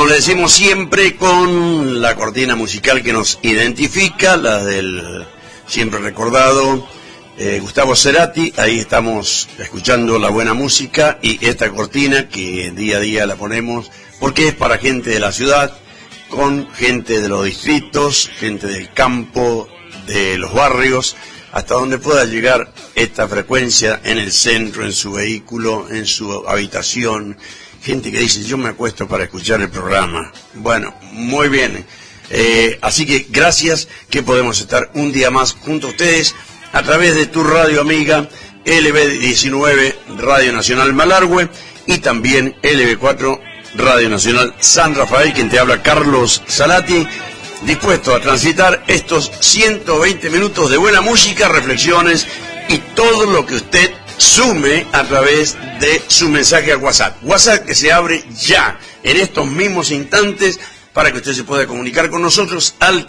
como le decimos siempre, con la cortina musical que nos identifica, la del siempre recordado Gustavo Cerati. Ahí estamos escuchando la buena música y esta cortina que día a día la ponemos porque es para gente de la ciudad, con gente de los distritos, gente del campo, de los barrios, hasta donde pueda llegar esta frecuencia en el centro, en su vehículo, en su habitación. Gente que dice, yo me acuesto para escuchar el programa. Bueno, muy bien. Así que gracias que podemos estar un día más junto a ustedes a través de tu radio amiga LB19 Radio Nacional Malargüe y también LB4 Radio Nacional San Rafael, quien te habla Carlos Salati, dispuesto a transitar estos 120 minutos de buena música, reflexiones y todo lo que usted sume a través de su mensaje al WhatsApp. WhatsApp que se abre ya, en estos mismos instantes, para que usted se pueda comunicar con nosotros al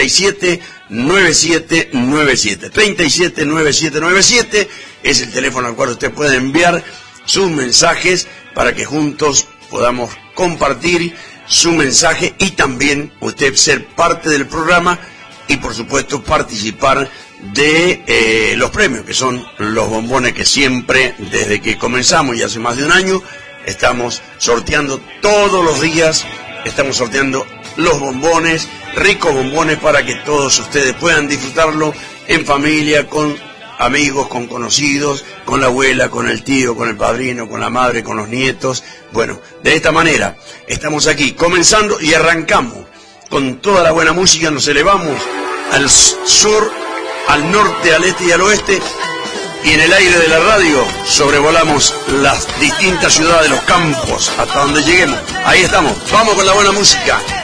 379797. 379797 es el teléfono al cual usted puede enviar sus mensajes para que juntos podamos compartir su mensaje y también usted ser parte del programa y por supuesto participar de los premios, que son los bombones que siempre, desde que comenzamos y hace más de un año, estamos sorteando todos los días. Estamos sorteando los bombones, ricos bombones, para que todos ustedes puedan disfrutarlo en familia, con amigos, con conocidos, con la abuela, con el tío, con el padrino, con la madre, con los nietos. Bueno, de esta manera estamos aquí comenzando y arrancamos con toda la buena música. Nos elevamos al sur, al norte, al este y al oeste, y en el aire de la radio sobrevolamos las distintas ciudades de los campos hasta donde lleguemos. Ahí estamos, vamos con la buena música.